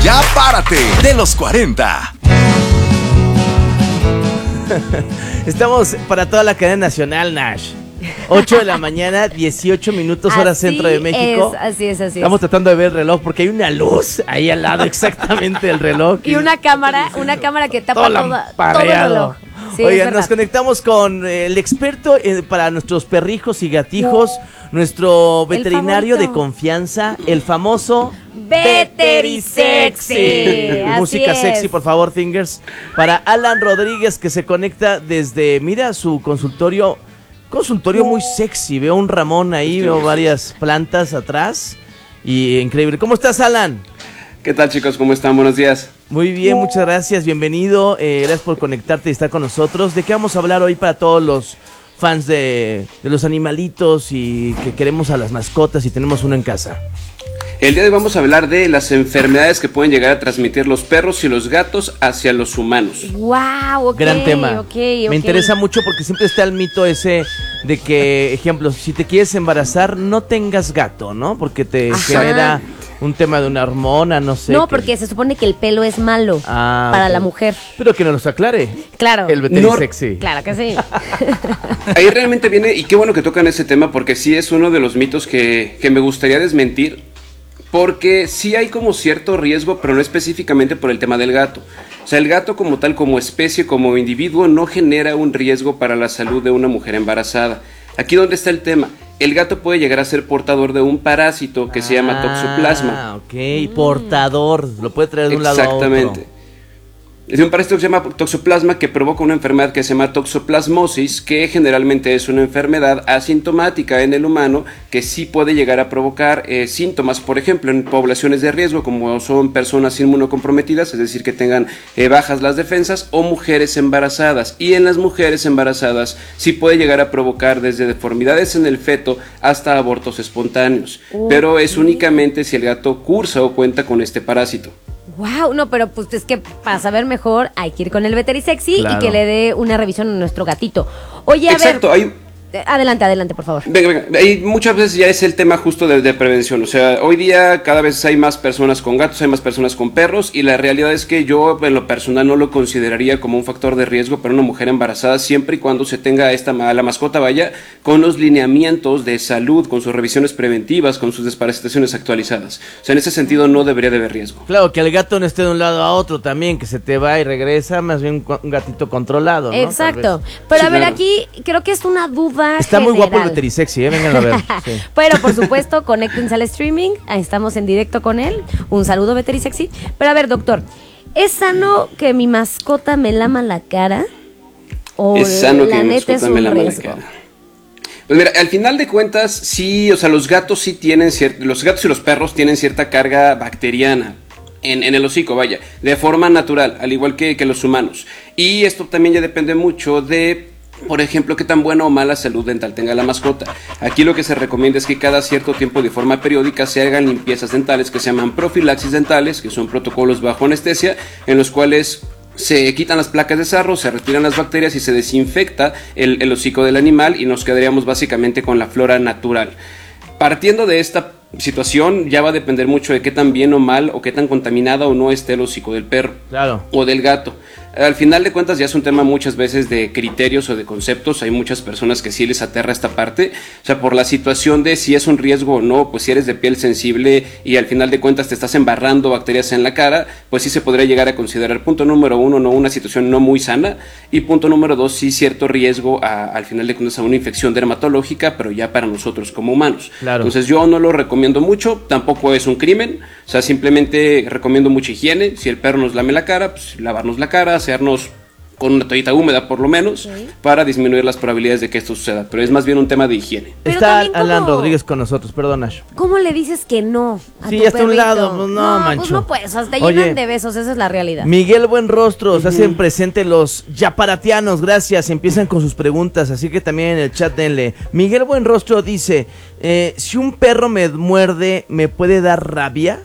Ya párate de los 40. Estamos para toda la cadena nacional, Nash. 8 de la mañana, 18 minutos hora centro de México. Así es. Estamos tratando de ver el reloj porque hay una luz ahí al lado exactamente del reloj. Y una cámara que tapa todo el reloj. Sí, oigan, nos conectamos con el experto para nuestros perrijos y gatijos, nuestro veterinario de confianza, el famoso Veterisexy. Música sexy, por favor, Fingers. Para Alan Rodríguez, que se conecta desde, mira, su consultorio muy sexy. Veo un Ramón ahí, veo varias plantas atrás y increíble. ¿Cómo estás, Alan? ¿Qué tal, chicos? ¿Cómo están? Buenos días. Muy bien, muchas gracias, bienvenido, gracias por conectarte y estar con nosotros. ¿De qué vamos a hablar hoy para todos los fans de los animalitos y que queremos a las mascotas y tenemos uno en casa? El día de hoy vamos a hablar de las enfermedades que pueden llegar a transmitir los perros y los gatos hacia los humanos. ¡Wow! Okay, gran tema. Okay. Me interesa mucho porque siempre está el mito ese de que, ejemplo, si te quieres embarazar, no tengas gato, ¿no? Porque te genera un tema de una hormona, no sé. No, porque se supone que el pelo es malo para la mujer. Pero que nos lo aclare. Claro. El veterisexy. Claro que sí. Ahí realmente viene, y qué bueno que tocan ese tema, porque sí es uno de los mitos que me gustaría desmentir. Porque sí hay como cierto riesgo, pero no específicamente por el tema del gato. O sea, el gato como tal, como especie, como individuo, no genera un riesgo para la salud de una mujer embarazada. Aquí donde está el tema. El gato puede llegar a ser portador de un parásito que se llama toxoplasma. Ah, ok, portador. Lo puede traer de un lado a otro. Exactamente. Es un parásito que se llama toxoplasma que provoca una enfermedad que se llama toxoplasmosis, que generalmente es una enfermedad asintomática en el humano que sí puede llegar a provocar síntomas, por ejemplo, en poblaciones de riesgo como son personas inmunocomprometidas, es decir, que tengan bajas las defensas, o mujeres embarazadas. Y en las mujeres embarazadas sí puede llegar a provocar desde deformidades en el feto hasta abortos espontáneos, pero es únicamente si el gato cursa o cuenta con este parásito. Wow, no, pero pues es que para saber mejor hay que ir con el veterisexy y que le dé una revisión a nuestro gatito. Oye, a ver. Adelante, por favor. Venga. Y muchas veces ya es el tema justo de prevención. O sea, hoy día cada vez hay más personas con gatos, hay más personas con perros, y la realidad es que yo en lo personal no lo consideraría como un factor de riesgo para una mujer embarazada, siempre y cuando se tenga la mascota vaya con los lineamientos de salud, con sus revisiones preventivas, con sus desparasitaciones actualizadas. O sea, en ese sentido no debería de haber riesgo. Claro, que el gato no esté de un lado a otro también, que se te va y regresa, más bien un gatito controlado, ¿no? Exacto. Pero sí, a ver, claro. Aquí creo que es una duda está general. Muy guapo el veterisexy, vengan a ver. Sí. Pero por supuesto, conéctense al streaming, ahí estamos en directo con él. Un saludo, veterisexy. Pero a ver, doctor, ¿es sano que mi mascota me lama la cara? ¿O es sano que mi neta mascota me lama la cara? Pues mira, al final de cuentas, sí, o sea, los gatos sí tienen los gatos y los perros tienen cierta carga bacteriana en el hocico, vaya, de forma natural, al igual que los humanos. Y esto también ya depende mucho de, por ejemplo, qué tan buena o mala salud dental tenga la mascota. Aquí lo que se recomienda es que cada cierto tiempo, de forma periódica, se hagan limpiezas dentales que se llaman profilaxis dentales, que son protocolos bajo anestesia, en los cuales se quitan las placas de sarro, se retiran las bacterias y se desinfecta el hocico del animal, y nos quedaríamos básicamente con la flora natural. Partiendo de esta situación, ya va a depender mucho de qué tan bien o mal o qué tan contaminada o no esté el hocico del perro o del gato. Al final de cuentas ya es un tema muchas veces de criterios o de conceptos. Hay muchas personas que sí les aterra esta parte, o sea, por la situación de si es un riesgo o no. Pues si eres de piel sensible y al final de cuentas te estás embarrando bacterias en la cara, pues sí se podría llegar a considerar, punto número uno, no una situación no muy sana, y punto número dos, sí cierto riesgo al final de cuentas a una infección dermatológica, pero ya para nosotros como humanos. Entonces yo no lo recomiendo mucho, tampoco es un crimen, o sea, simplemente recomiendo mucha higiene. Si el perro nos lame la cara, pues lavarnos la cara, hacernos con una toallita húmeda por lo menos, para disminuir las probabilidades de que esto suceda, pero es más bien un tema de higiene. Pero está Alan Rodríguez con nosotros, perdón, Nash. ¿Cómo le dices que no a tu hasta perrito? un lado, pues no, mancho. Pues no puedes, hasta Oye, llenan de besos, esa es la realidad. Miguel Buenrostro, se hacen presente los yaparatianos, gracias, empiezan con sus preguntas, así que también en el chat denle. Miguel Buenrostro dice, si un perro me muerde, ¿me puede dar rabia?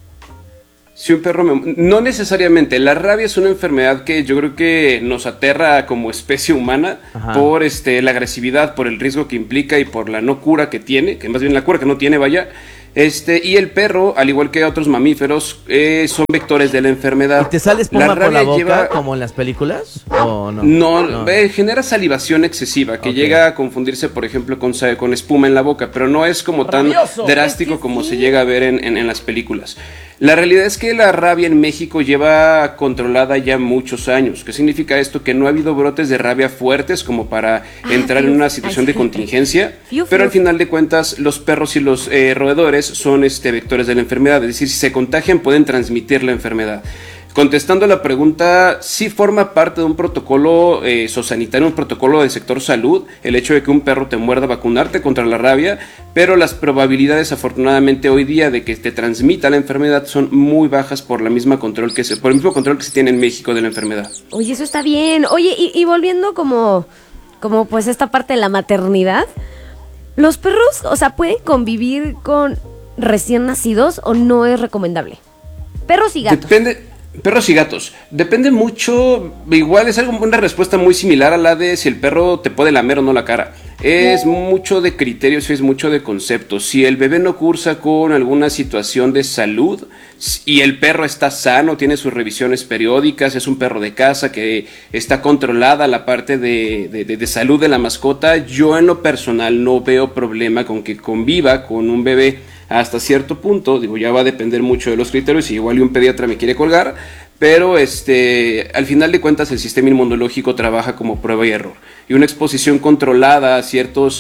Si un perro no necesariamente. La rabia es una enfermedad que yo creo que nos aterra como especie humana. Ajá. Por la agresividad, por el riesgo que implica y por la no cura que tiene, que más bien la cura que no tiene, vaya. Y el perro, al igual que otros mamíferos, son vectores de la enfermedad. ¿Y te sale espuma por la rabia boca como en las películas? ¿O no? No. Genera salivación excesiva que llega a confundirse, por ejemplo, con espuma en la boca, pero no es como tan drástico como se llega a ver en las películas. La realidad es que la rabia en México lleva controlada ya muchos años. ¿Qué significa esto? Que no ha habido brotes de rabia fuertes como para entrar en una situación de contingencia, pero al final de cuentas los perros y los roedores son vectores de la enfermedad, es decir, si se contagian pueden transmitir la enfermedad. Contestando la pregunta, sí forma parte de un protocolo zoosanitario, un protocolo del sector salud, el hecho de que un perro te muerda, vacunarte contra la rabia, pero las probabilidades afortunadamente hoy día de que te transmita la enfermedad son muy bajas por el mismo control que se tiene en México de la enfermedad. Oye, eso está bien. Oye, y volviendo como pues esta parte de la maternidad, ¿los perros, o sea, pueden convivir con recién nacidos o no es recomendable? Perros y gatos. Perros y gatos. Depende mucho, igual es una respuesta muy similar a la de si el perro te puede lamer o no la cara. Es mucho de criterios, es mucho de conceptos. Si el bebé no cursa con alguna situación de salud y el perro está sano, tiene sus revisiones periódicas, es un perro de casa que está controlada la parte de salud de la mascota, yo en lo personal no veo problema con que conviva con un bebé hasta cierto punto. Digo, ya va a depender mucho de los criterios y igual un pediatra me quiere colgar, pero al final de cuentas el sistema inmunológico trabaja como prueba y error, y una exposición controlada a ciertos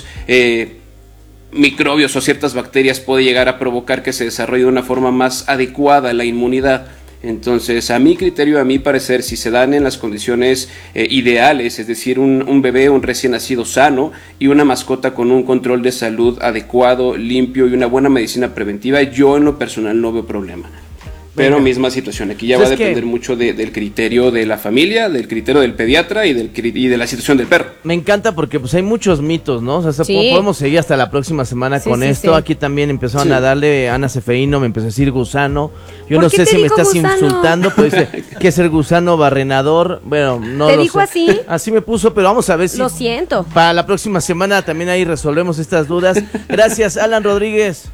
microbios o ciertas bacterias puede llegar a provocar que se desarrolle de una forma más adecuada la inmunidad. Entonces, a mi criterio, a mi parecer, si se dan en las condiciones ideales, es decir, un bebé, un recién nacido sano y una mascota con un control de salud adecuado, limpio y una buena medicina preventiva, yo en lo personal no veo problema. Pero misma situación, aquí ya va a depender mucho del criterio de la familia, del criterio del pediatra y de la situación del perro. Me encanta porque pues hay muchos mitos, ¿no? O sea, podemos seguir hasta la próxima semana con esto. Sí. Aquí también empezaron a darle, Ana Cefeíno me empezó a decir gusano. Yo no sé si me estás insultando, pues dice que es el gusano barrenador. Bueno, no ¿Te lo dijo sé. así? Así me puso, pero vamos a ver si... Lo siento. Para la próxima semana también ahí resolvemos estas dudas. Gracias, Alan Rodríguez.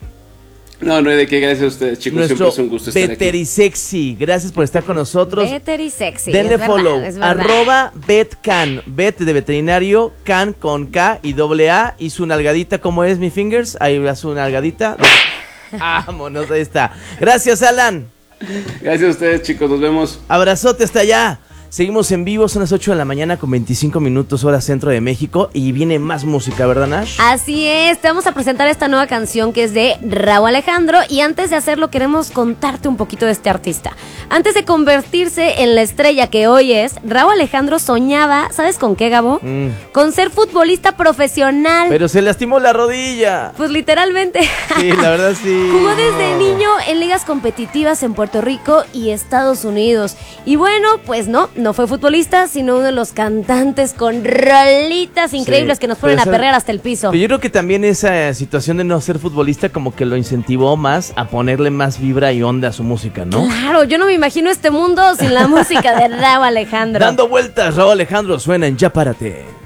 No hay de qué, gracias a ustedes, chicos. Nuestro siempre es un gusto estar aquí. Veterisexy, gracias por estar con nosotros. Veterisexy. Denle follow, @ @vetcan, vet de veterinario, can con K y AA, y su nalgadita, ¿cómo es, mi fingers? Ahí va su nalgadita. Vámonos, ahí está. Gracias, Alan. Gracias a ustedes, chicos, nos vemos. Abrazote hasta allá. Seguimos en vivo, son las 8 de la mañana con 25 minutos hora centro de México y viene más música, ¿verdad, Nash? Así es, te vamos a presentar esta nueva canción que es de Rauw Alejandro, y antes de hacerlo queremos contarte un poquito de este artista. Antes de convertirse en la estrella que hoy es, Rauw Alejandro soñaba, ¿sabes con qué, Gabo? Con ser futbolista profesional. Pero se lastimó la rodilla. Pues literalmente. Sí, la verdad sí. Jugó desde niño en ligas competitivas en Puerto Rico y Estados Unidos. Y bueno, pues no fue futbolista, sino uno de los cantantes con rolitas increíbles que nos ponen a perrear hasta el piso. Pero yo creo que también esa situación de no ser futbolista como que lo incentivó más a ponerle más vibra y onda a su música, ¿no? Claro, yo no me imagino este mundo sin la música de Rauw Alejandro. Dando vueltas, Rauw Alejandro suena en Ya Párate.